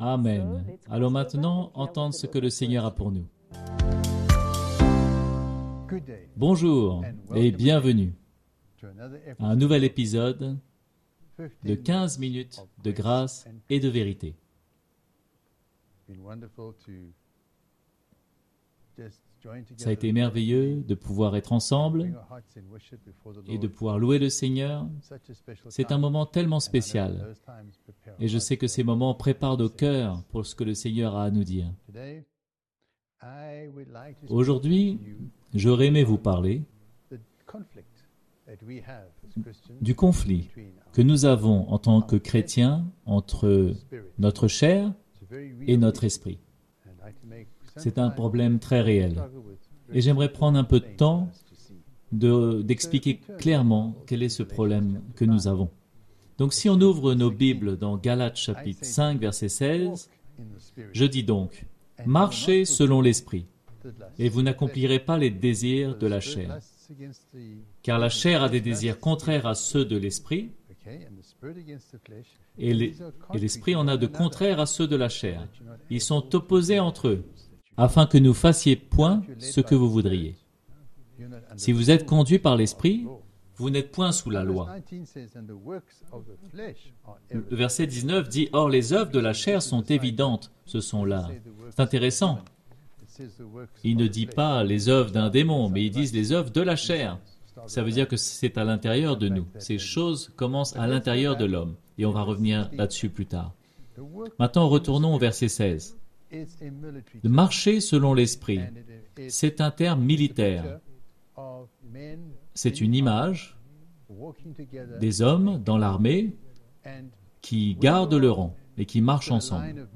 Amen. Allons maintenant entendre ce que le Seigneur a pour nous. Bonjour et bienvenue à un nouvel épisode de 15 minutes de grâce et de vérité. Ça a été merveilleux de pouvoir être ensemble et de pouvoir louer le Seigneur. C'est un moment tellement spécial. Et je sais que ces moments préparent nos cœurs pour ce que le Seigneur a à nous dire. Aujourd'hui, j'aurais aimé vous parler du conflit que nous avons en tant que chrétiens entre notre chair et notre esprit. C'est un problème très réel. Et j'aimerais prendre un peu de temps d'expliquer clairement quel est ce problème que nous avons. Donc si on ouvre nos Bibles dans Galates chapitre 5, verset 16, je dis donc, « Marchez selon l'esprit, et vous n'accomplirez pas les désirs de la chair. Car la chair a des désirs contraires à ceux de l'esprit, et l'esprit en a de contraires à ceux de la chair. Ils sont opposés entre eux, afin que nous fassions point ce que vous voudriez. Si vous êtes conduits par l'esprit, vous n'êtes point sous la loi. » Le verset 19 dit « Or les œuvres de la chair sont évidentes, ce sont là. » C'est intéressant. Il ne dit pas les œuvres d'un démon, mais ils disent les œuvres de la chair. Ça veut dire que c'est à l'intérieur de nous. Ces choses commencent à l'intérieur de l'homme. Et on va revenir là-dessus plus tard. Maintenant, retournons au verset 16. De marcher selon l'esprit, c'est un terme militaire. C'est une image des hommes dans l'armée qui gardent le rang et qui marchent ensemble.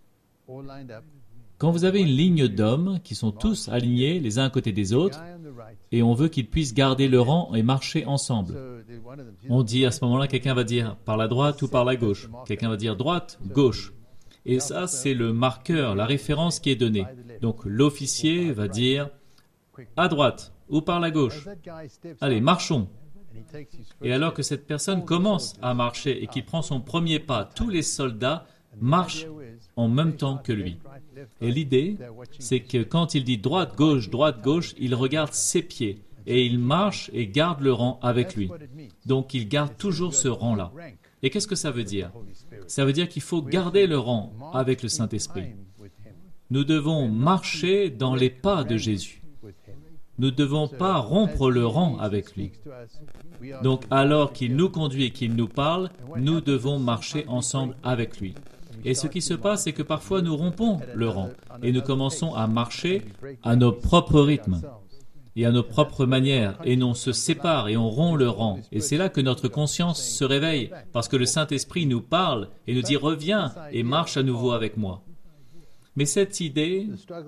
Quand vous avez une ligne d'hommes qui sont tous alignés les uns à côté des autres, et on veut qu'ils puissent garder le rang et marcher ensemble. On dit à ce moment-là, quelqu'un va dire par la droite ou par la gauche. Quelqu'un va dire droite, gauche. Et ça, c'est le marqueur, la référence qui est donnée. Donc l'officier va dire à droite ou par la gauche. Allez, marchons. Et alors que cette personne commence à marcher et qu'il prend son premier pas, tous les soldats marchent en même temps que lui. Et l'idée, c'est que quand il dit droite, gauche, il regarde ses pieds et il marche et garde le rang avec lui. Donc il garde toujours ce rang-là. Et qu'est-ce que ça veut dire? Ça veut dire qu'il faut garder le rang avec le Saint-Esprit. Nous devons marcher dans les pas de Jésus. Nous ne devons pas rompre le rang avec lui. Donc alors qu'il nous conduit et qu'il nous parle, nous devons marcher ensemble avec lui. Et ce qui se passe, c'est que parfois nous rompons le rang et nous commençons à marcher à nos propres rythmes et à nos propres manières, et on se sépare et on rompt le rang. Et c'est là que notre conscience se réveille, parce que le Saint-Esprit nous parle et nous dit « Reviens et marche à nouveau avec moi ». Mais cette idée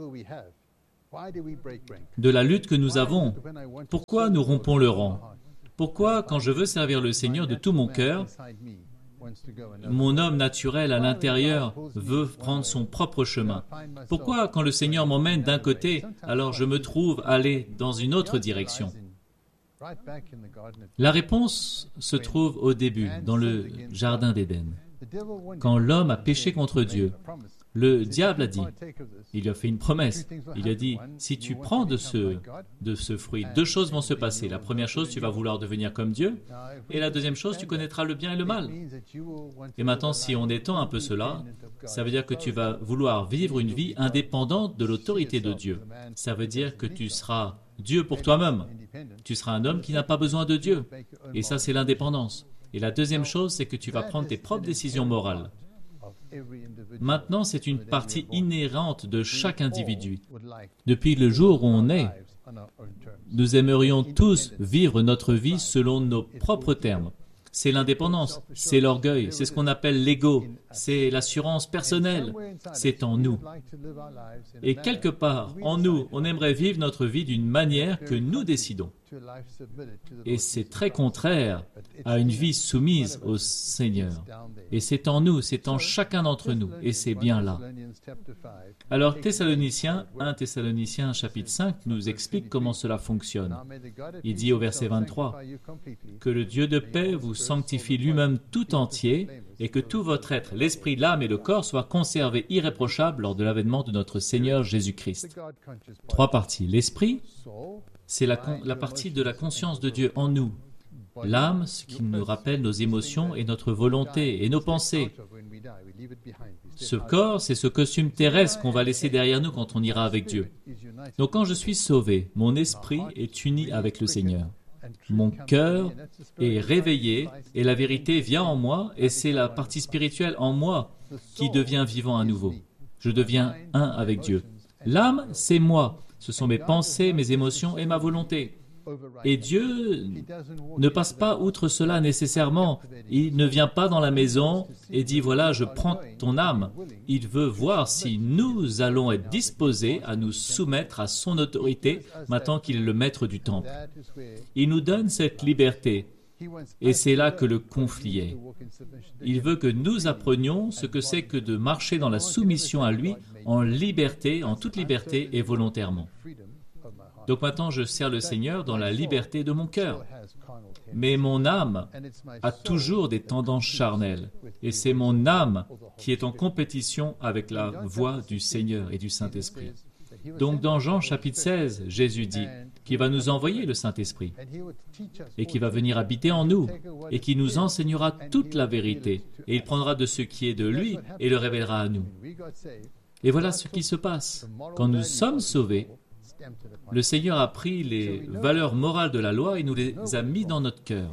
de la lutte que nous avons, pourquoi nous rompons le rang? Pourquoi, quand je veux servir le Seigneur de tout mon cœur, mon homme naturel à l'intérieur veut prendre son propre chemin? Pourquoi, quand le Seigneur m'emmène d'un côté, alors je me trouve aller dans une autre direction? La réponse se trouve au début, dans le jardin d'Éden. Quand l'homme a péché contre Dieu, le diable a dit, il lui a fait une promesse, il a dit, si tu prends de ce fruit, deux choses vont se passer. La première chose, tu vas vouloir devenir comme Dieu, et la deuxième chose, tu connaîtras le bien et le mal. Et maintenant, si on étend un peu cela, ça veut dire que tu vas vouloir vivre une vie indépendante de l'autorité de Dieu. Ça veut dire que tu seras Dieu pour toi-même. Tu seras un homme qui n'a pas besoin de Dieu. Et ça, c'est l'indépendance. Et la deuxième chose, c'est que tu vas prendre tes propres décisions morales. Maintenant, c'est une partie inhérente de chaque individu. Depuis le jour où on est, nous aimerions tous vivre notre vie selon nos propres termes. C'est l'indépendance, c'est l'orgueil, c'est ce qu'on appelle l'ego, c'est l'assurance personnelle, c'est en nous. Et quelque part, en nous, on aimerait vivre notre vie d'une manière que nous décidons. Et c'est très contraire à une vie soumise au Seigneur. Et c'est en nous, c'est en chacun d'entre nous, et c'est bien là. Alors 1 Thessaloniciens chapitre 5 nous explique comment cela fonctionne. Il dit au verset 23 que le Dieu de paix vous sanctifie lui-même tout entier, et que tout votre être, l'esprit, l'âme et le corps soient conservés irréprochables lors de l'avènement de notre Seigneur Jésus-Christ. 3 parties. L'esprit, c'est la partie de la conscience de Dieu en nous. L'âme, ce qui nous rappelle nos émotions et notre volonté et nos pensées. Ce corps, c'est ce costume terrestre qu'on va laisser derrière nous quand on ira avec Dieu. Donc quand je suis sauvé, mon esprit est uni avec le Seigneur. Mon cœur est réveillé et la vérité vient en moi et c'est la partie spirituelle en moi qui devient vivant à nouveau. Je deviens un avec Dieu. L'âme, c'est moi. Ce sont mes pensées, mes émotions et ma volonté. Et Dieu ne passe pas outre cela nécessairement. Il ne vient pas dans la maison et dit « Voilà, je prends ton âme ». Il veut voir si nous allons être disposés à nous soumettre à son autorité maintenant qu'il est le maître du temple. Il nous donne cette liberté. Et c'est là que le conflit est. Il veut que nous apprenions ce que c'est que de marcher dans la soumission à lui en liberté, en toute liberté et volontairement. Donc maintenant, je sers le Seigneur dans la liberté de mon cœur. Mais mon âme a toujours des tendances charnelles. Et c'est mon âme qui est en compétition avec la voix du Seigneur et du Saint-Esprit. Donc dans Jean chapitre 16, Jésus dit qu'il va nous envoyer le Saint-Esprit et qu'il va venir habiter en nous et qu'il nous enseignera toute la vérité. Et il prendra de ce qui est de lui et le révélera à nous. Et voilà ce qui se passe. Quand nous sommes sauvés, le Seigneur a pris les valeurs morales de la loi et nous les a mis dans notre cœur.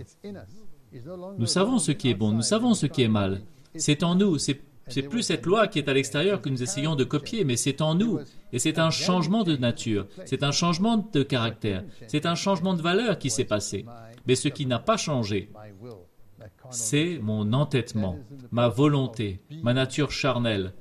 Nous savons ce qui est bon, nous savons ce qui est mal. C'est en nous, c'est plus cette loi qui est à l'extérieur que nous essayons de copier, mais c'est en nous. Et c'est un changement de nature, c'est un changement de caractère, c'est un changement de valeur qui s'est passé. Mais ce qui n'a pas changé, c'est mon entêtement, ma volonté, ma nature charnelle.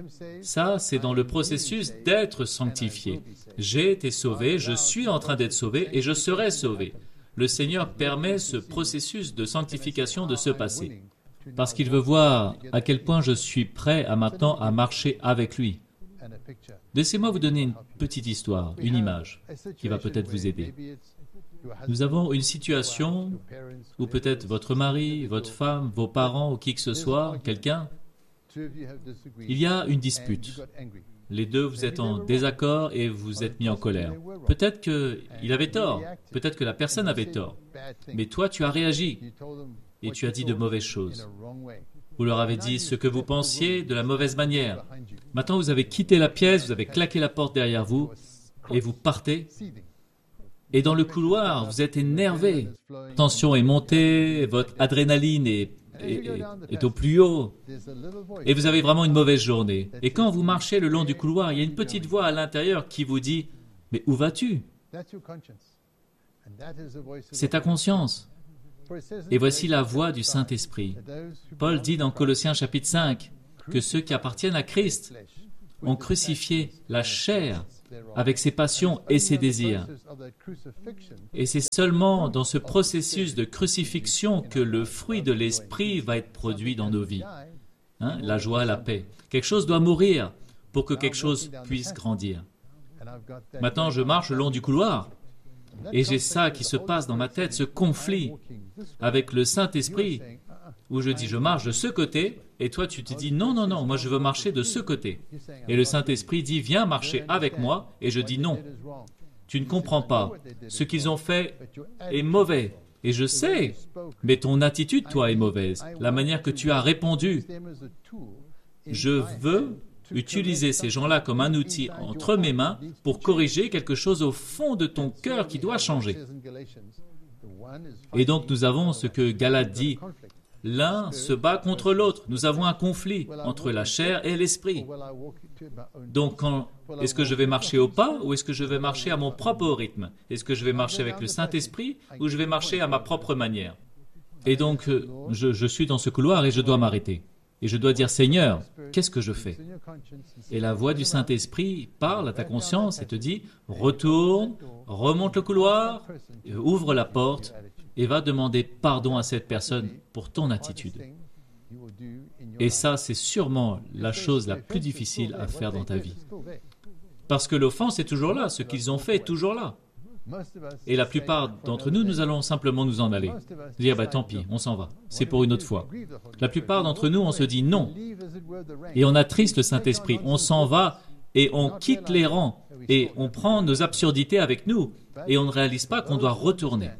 Ça, c'est dans le processus d'être sanctifié. J'ai été sauvé, je suis en train d'être sauvé et je serai sauvé. Le Seigneur permet ce processus de sanctification de se passer. Parce qu'il veut voir à quel point je suis prêt à maintenant à marcher avec lui. Laissez-moi vous donner une petite histoire, une image, qui va peut-être vous aider. Nous avons une situation où peut-être votre mari, votre femme, vos parents ou qui que ce soit, quelqu'un, il y a une dispute. Les deux, vous êtes en désaccord et vous êtes mis en colère. Peut-être qu'il avait tort, peut-être que la personne avait tort, mais toi, tu as réagi et tu as dit de mauvaises choses. Vous leur avez dit ce que vous pensiez de la mauvaise manière. Maintenant, vous avez quitté la pièce, vous avez claqué la porte derrière vous et vous partez. Et dans le couloir, vous êtes énervé. La tension est montée, votre adrénaline est au plus haut. Et vous avez vraiment une mauvaise journée. Et quand vous marchez le long du couloir, il y a une petite voix à l'intérieur qui vous dit « Mais où vas-tu » C'est ta conscience. Et voici la voix du Saint-Esprit. Paul dit dans Colossiens chapitre 5 que ceux qui appartiennent à Christ ont crucifié la chair avec ses passions et ses désirs. Et c'est seulement dans ce processus de crucifixion que le fruit de l'esprit va être produit dans nos vies. La joie, la paix. Quelque chose doit mourir pour que quelque chose puisse grandir. Maintenant, je marche le long du couloir et j'ai ça qui se passe dans ma tête, ce conflit avec le Saint-Esprit où je dis je marche de ce côté et toi tu te dis non, non, non, moi je veux marcher de ce côté. Et le Saint-Esprit dit viens marcher avec moi et je dis non, tu ne comprends pas, ce qu'ils ont fait est mauvais. Et je sais, mais ton attitude, toi, est mauvaise. La manière que tu as répondu. Je veux utiliser ces gens-là comme un outil entre mes mains pour corriger quelque chose au fond de ton cœur qui doit changer. Et donc nous avons ce que Galate dit. L'un se bat contre l'autre. Nous avons un conflit entre la chair et l'esprit. Donc, est-ce que je vais marcher au pas ou est-ce que je vais marcher à mon propre rythme? Est-ce que je vais marcher avec le Saint-Esprit ou je vais marcher à ma propre manière? Et donc, je suis dans ce couloir et je dois m'arrêter. Et je dois dire, Seigneur, qu'est-ce que je fais? Et la voix du Saint-Esprit parle à ta conscience et te dit, retourne, remonte le couloir, ouvre la porte et va demander pardon à cette personne pour ton attitude. Et ça, c'est sûrement la chose la plus difficile à faire dans ta vie. Parce que l'offense est toujours là, ce qu'ils ont fait est toujours là. Et la plupart d'entre nous, nous allons simplement nous en aller. Dire, tant pis, on s'en va. C'est pour une autre fois. La plupart d'entre nous, on se dit non. Et on attriste le Saint-Esprit. On s'en va et on quitte les rangs. Et on prend nos absurdités avec nous. Et on ne réalise pas qu'on doit retourner.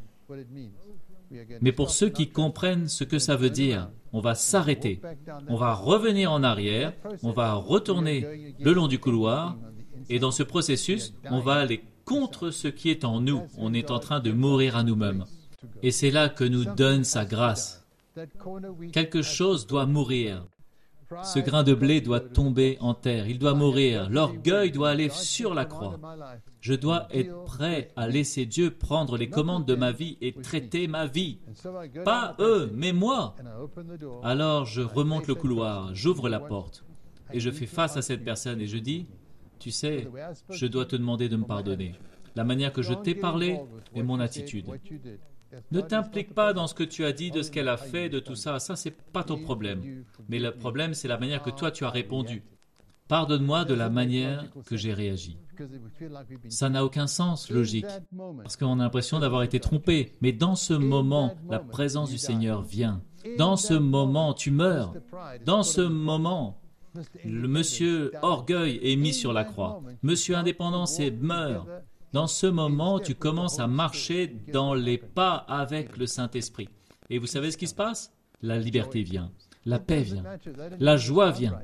Mais pour ceux qui comprennent ce que ça veut dire, on va s'arrêter. On va revenir en arrière. On va retourner le long du couloir. Et dans ce processus, on va aller contre ce qui est en nous. On est en train de mourir à nous-mêmes. Et c'est là que nous donne sa grâce. Quelque chose doit mourir. Ce grain de blé doit tomber en terre. Il doit mourir. L'orgueil doit aller sur la croix. Je dois être prêt à laisser Dieu prendre les commandes de ma vie et traiter ma vie. Pas eux, mais moi. Alors je remonte le couloir, j'ouvre la porte et je fais face à cette personne et je dis, tu sais, je dois te demander de me pardonner. La manière que je t'ai parlé est mon attitude. Ne t'implique pas dans ce que tu as dit, de ce qu'elle a fait, de tout ça. Ça, c'est pas ton problème. Mais le problème, c'est la manière que toi, tu as répondu. Pardonne-moi de la manière que j'ai réagi. Ça n'a aucun sens logique, parce qu'on a l'impression d'avoir été trompé. Mais dans ce moment, la présence du Seigneur vient. Dans ce moment, tu meurs. Dans ce moment, le monsieur orgueil est mis sur la croix. Monsieur indépendance meurt. Dans ce moment, tu commences à marcher dans les pas avec le Saint-Esprit. Et vous savez ce qui se passe? La liberté vient, la paix vient, la joie vient.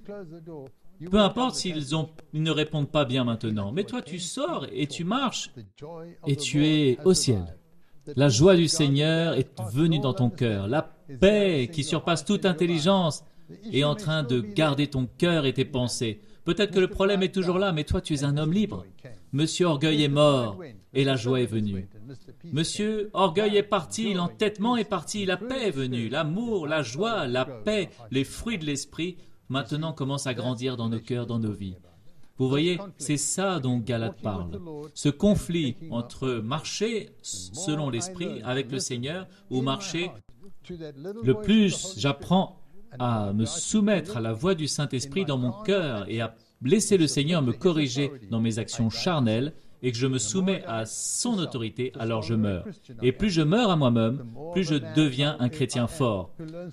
Peu importe s'ils ne répondent pas bien maintenant, mais toi tu sors et tu marches et tu es au ciel. La joie du Seigneur est venue dans ton cœur. La paix qui surpasse toute intelligence est en train de garder ton cœur et tes pensées. Peut-être que le problème est toujours là, mais toi tu es un homme libre. Monsieur Orgueil est mort et la joie est venue. Monsieur Orgueil est parti, l'entêtement est parti, la paix est venue, l'amour, la joie, la paix, les fruits de l'esprit maintenant commencent à grandir dans nos cœurs, dans nos vies. Vous voyez, c'est ça dont Galate parle. Ce conflit entre marcher selon l'esprit avec le Seigneur ou marcher, le plus j'apprends à me soumettre à la voix du Saint-Esprit dans mon cœur et à laisser le Seigneur me corriger dans mes actions charnelles et que je me soumets à son autorité, alors je meurs. Et plus je meurs à moi-même, plus je deviens un chrétien fort.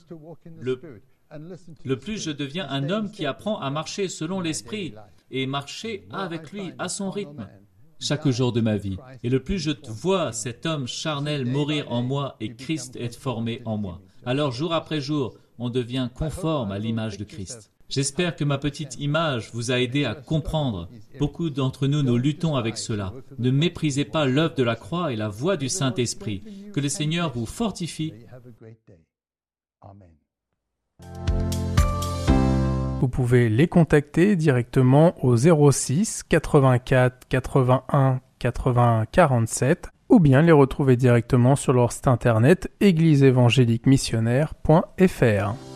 Le plus je deviens un homme qui apprend à marcher selon l'Esprit et marcher avec lui, à son rythme, chaque jour de ma vie. Et le plus je vois cet homme charnel mourir en moi et Christ être formé en moi. Alors jour après jour, on devient conforme à l'image de Christ. J'espère que ma petite image vous a aidé à comprendre. Beaucoup d'entre nous, nous luttons avec cela. Ne méprisez pas l'œuvre de la croix et la voix du Saint-Esprit. Que le Seigneur vous fortifie. Vous pouvez les contacter directement au 06 84 81 80 47 ou bien les retrouver directement sur leur site internet égliseévangéliquemissionnaire.fr.